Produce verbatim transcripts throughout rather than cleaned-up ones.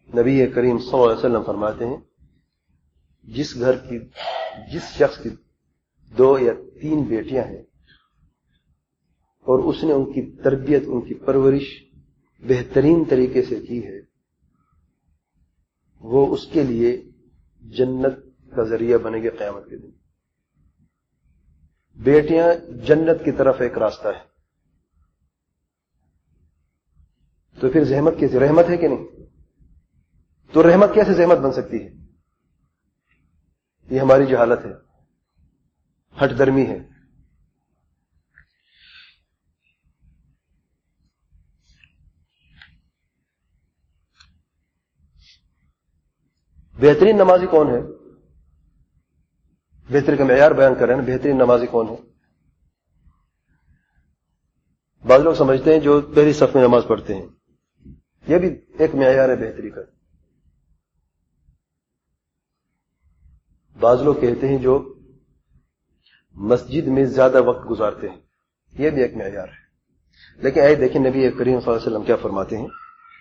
نبی کریم صلی اللہ علیہ وسلم فرماتے ہیں جس گھر کی جس شخص کی دو یا تین بیٹیاں ہیں اور اس نے ان کی تربیت ان کی پرورش بہترین طریقے سے کی ہے وہ اس کے لیے جنت کا ذریعہ بنے گی قیامت کے دن. بیٹیاں جنت کی طرف ایک راستہ ہے. تو پھر زحمت کیسے رحمت ہے کہ نہیں؟ تو رحمت کیسے زحمت بن سکتی ہے؟ یہ ہماری جہالت ہے، ہٹ درمی ہے. بہترین نمازی کون ہے؟ بہتری کا معیار بیان کر رہے ہیں. بہترین نمازی کون ہے؟ بعض لوگ سمجھتے ہیں جو پہلی صف میں نماز پڑھتے ہیں، یہ بھی ایک معیار ہے بہتری کا. بعض لوگ کہتے ہیں جو مسجد میں زیادہ وقت گزارتے ہیں، یہ بھی ایک معیار ہے. لیکن آئے دیکھیں نبی کریم صلی اللہ علیہ وسلم کیا فرماتے ہیں؟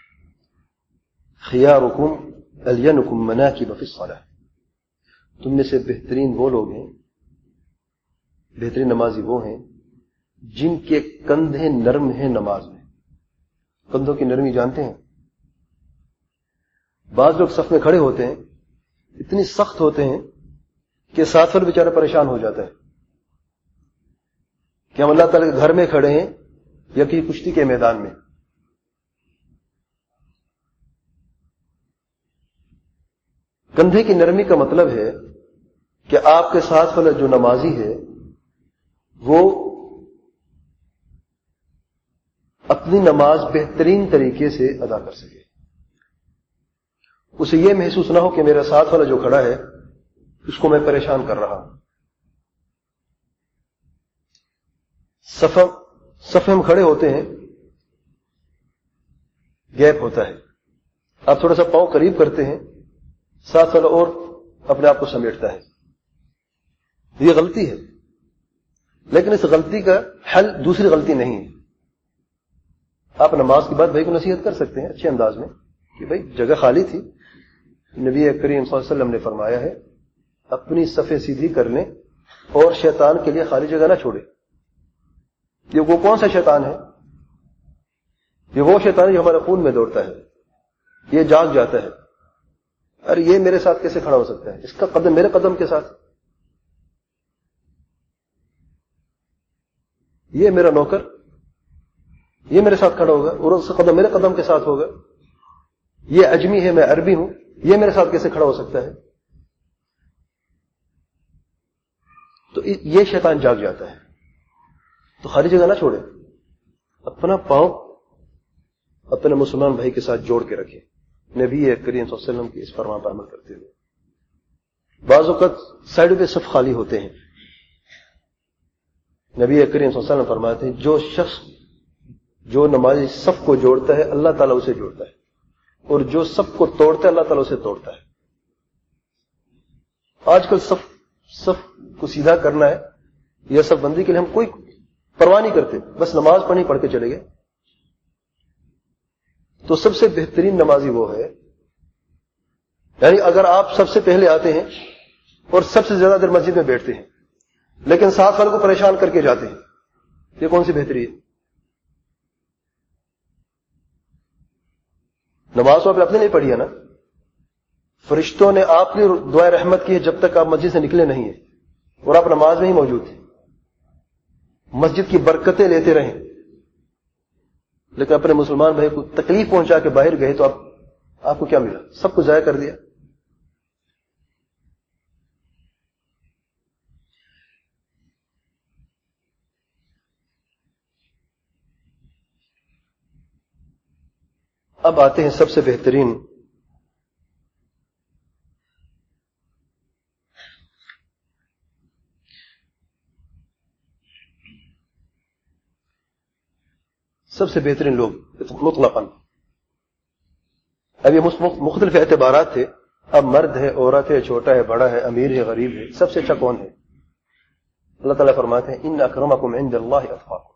خیارکم الینکم مناکب فی الصلاۃ. تم میں سے بہترین وہ لوگ ہیں، بہترین نمازی وہ ہیں جن کے کندھے نرم ہیں نماز میں. کندھوں کی نرمی جانتے ہیں؟ بعض لوگ صف میں کھڑے ہوتے ہیں، اتنی سخت ہوتے ہیں کہ ساتھ والا بیچارہ پریشان ہو جاتا ہے کہ ہم اللہ تعالی کے گھر میں کھڑے ہیں یا کسی کشتی کے میدان میں. کندھے کی نرمی کا مطلب ہے کہ آپ کے ساتھ والا جو نمازی ہے وہ اپنی نماز بہترین طریقے سے ادا کر سکے. اسے یہ محسوس نہ ہو کہ میرا ساتھ والا جو کھڑا ہے اس کو میں پریشان کر رہا ہوں. صف صف میں کھڑے ہوتے ہیں، گیپ ہوتا ہے، آپ تھوڑا سا پاؤں قریب کرتے ہیں، ساتھ والا اور اپنے آپ کو سمیٹتا ہے. یہ غلطی ہے، لیکن اس غلطی کا حل دوسری غلطی نہیں ہے. آپ نماز کے بعد بھائی کو نصیحت کر سکتے ہیں اچھے انداز میں کہ بھائی جگہ خالی تھی، نبی کریم صلی اللہ علیہ وسلم نے فرمایا ہے اپنی صفیں سیدھی کر لیں اور شیطان کے لیے خالی جگہ نہ چھوڑے. یہ وہ کون سا شیطان ہے؟ یہ وہ شیطان ہے جو ہمارے خون میں دوڑتا ہے. یہ جاگ جاتا ہے، ارے یہ میرے ساتھ کیسے کھڑا ہو سکتا ہے، اس کا قدم میرے قدم کے ساتھ، یہ میرا نوکر یہ میرے ساتھ کھڑا ہوگا اور اس کا قدم میرے قدم کے ساتھ ہوگا. یہ اجمی ہے میں عربی ہوں، یہ میرے ساتھ کیسے کھڑا ہو سکتا ہے؟ تو یہ شیطان جاگ جاتا ہے. تو خالی جگہ نہ چھوڑے، اپنا پاؤں اپنے مسلمان بھائی کے ساتھ جوڑ کے رکھے نبی کریم صلی اللہ علیہ وسلم کی اس فرمان پر عمل کرتے ہوئے. بعض اوقات سائڈ پہ صف خالی ہوتے ہیں. نبی کریم صلی اللہ علیہ وسلم فرماتے ہیں جو شخص جو نمازی صف کو جوڑتا ہے اللہ تعالیٰ اسے جوڑتا ہے، اور جو صف کو توڑتا ہے اللہ تعالیٰ اسے توڑتا ہے. آج کل صف صف کو سیدھا کرنا ہے یا صف بندی کے لیے ہم کوئی پرواہ نہیں کرتے، بس نماز پڑھنی پڑھ کے چلے گئے. تو سب سے بہترین نمازی وہ ہے، یعنی اگر آپ سب سے پہلے آتے ہیں اور سب سے زیادہ دیر مسجد میں بیٹھتے ہیں لیکن ساتھ والوں کو پریشان کر کے جاتے ہیں، یہ کون سی بہتری ہے؟ نماز تو آپ نے اپنے نہیں پڑھی ہے نا، فرشتوں نے آپ کی دعائیں رحمت کی ہے جب تک آپ مسجد سے نکلے نہیں ہیں اور آپ نماز میں ہی موجود تھے. مسجد کی برکتیں لیتے رہیں، لیکن اپنے مسلمان بھائی کو تکلیف پہنچا کے باہر گئے تو آپ آپ کو کیا ملا؟ سب کچھ ضائع کر دیا. اب آتے ہیں سب سے بہترین سب سے بہترین لوگ مطلقاً. اب یہ مختلف اعتبارات تھے، اب مرد ہے، عورت ہے، چھوٹا ہے، بڑا ہے، امیر ہے، غریب ہے، سب سے اچھا کون ہے؟ اللہ تعالیٰ فرماتے ہیں ان اکرمکم عند اللہ اتقاکم.